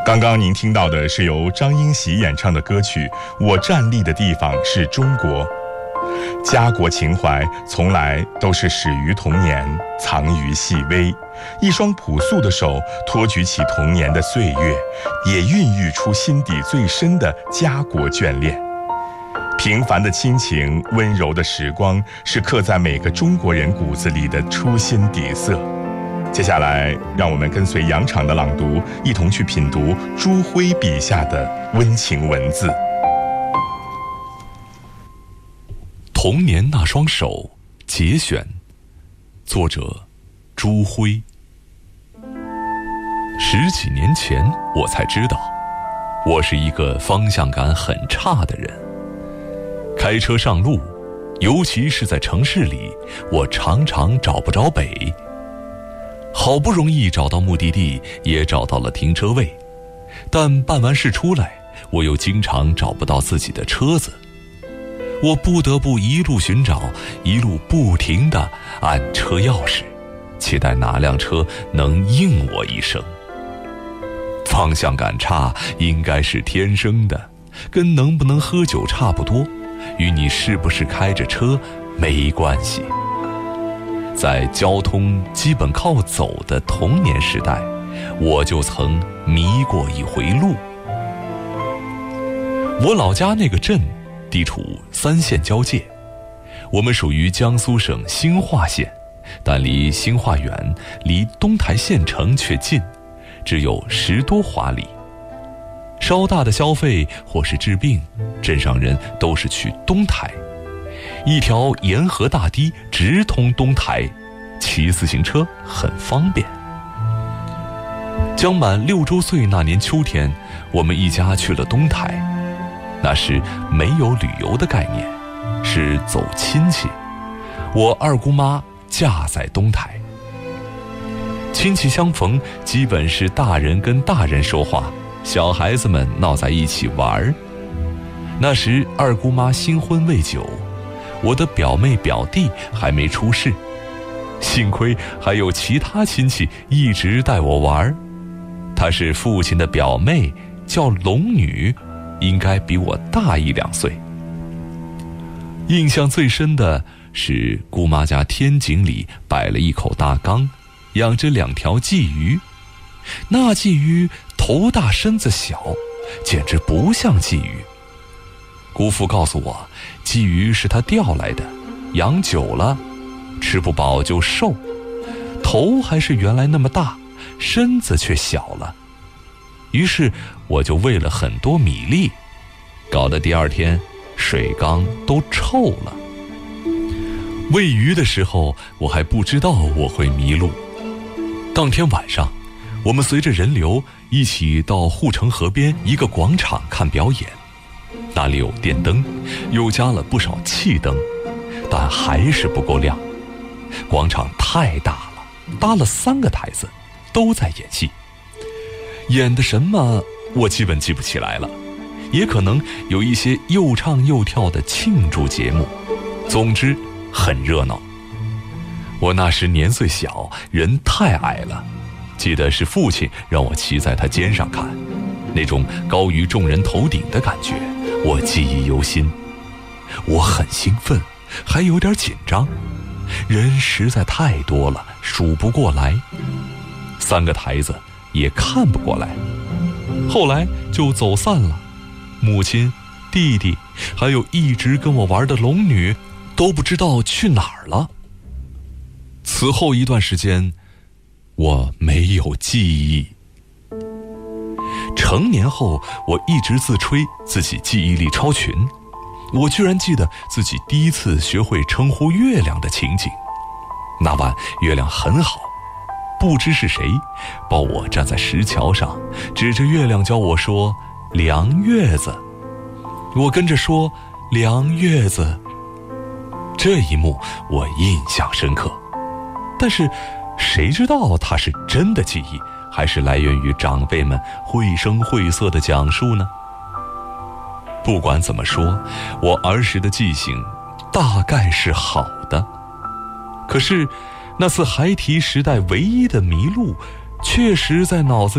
刚刚您听到的是由张英喜演唱的歌曲《我站立的地方是中国》。家国情怀从来都是始于童年，藏于细微。一双朴素的手托举起童年的岁月，也孕育出心底最深的家国眷恋。平凡的亲情，温柔的时光，是刻在每个中国人骨子里的初心底色。接下来，让我们跟随杨昶的朗读，一同去品读朱辉笔下的温情文字。 童年那双手节选，作者朱辉。10几年前，我才知道，我是一个方向感很差的人。开车上路，尤其是在城市里，我常常找不着北。好不容易找到目的地，也找到了停车位，但办完事出来，我又经常找不到自己的车子。我不得不一路寻找，一路不停地按车钥匙，期待哪辆车能应我一声。方向感差应该是天生的，跟能不能喝酒差不多，与你是不是开着车没关系。在交通基本靠走的童年时代，我就曾迷过一回路。我老家那个镇地处3县交界，我们属于江苏省兴化县，但离兴化远，离东台县城却近，只有10多华里。稍大的消费或是治病，镇上人都是去东台。一条沿河大堤直通东台，骑自行车很方便。将满6周岁那年秋天，我们一家去了东台。那时没有旅游的概念，是走亲戚。我二姑妈嫁在东台。亲戚相逢，基本是大人跟大人说话，小孩子们闹在一起玩。那时二姑妈新婚未久，我的表妹表弟还没出世，幸亏还有其他亲戚一直带我玩。她是父亲的表妹，叫龙女，应该比我大1、2岁。印象最深的是姑妈家天井里摆了一口大缸，养着2条鲫鱼。那鲫鱼头大身子小，简直不像鲫鱼。姑父告诉我，鲫鱼是他钓来的，养久了吃不饱就瘦，头还是原来那么大，身子却小了。于是我就喂了很多米粒，搞得第2天水缸都臭了。喂鱼的时候，我还不知道我会迷路。当天晚上，我们随着人流一起到护城河边一个广场看表演。那里有电灯，又加了不少气灯，但还是不够亮。广场太大了，搭了3个台子，都在演戏。演的什么我基本记不起来了，也可能有一些又唱又跳的庆祝节目。总之很热闹。我那时年岁小，人太矮了，记得是父亲让我骑在他肩上看，那种高于众人头顶的感觉我记忆犹新。我很兴奋，还有点紧张，人实在太多了，数不过来，3个台子也看不过来。后来就走散了，母亲、弟弟还有一直跟我玩的龙女都不知道去哪儿了。此后一段时间，我没有记忆。成年后，我一直自吹自己记忆力超群，我居然记得自己第一次学会称呼月亮的情景。那晚月亮很好，不知是谁抱我站在石桥上，指着月亮教我说梁月子。我跟着说梁月子。这一幕我印象深刻，但是谁知道它是真的记忆，还是来源于长辈们绘声绘色的讲述呢？不管怎么说，我儿时的记性大概是好的。可是那次孩提时代唯一的迷路，确实在脑子